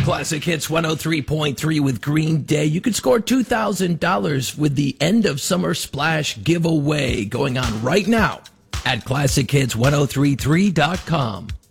Classic Hits 103.3 with Green Day. You could score $2,000 with the End of Summer Splash giveaway going on right now at ClassicHits1033.com.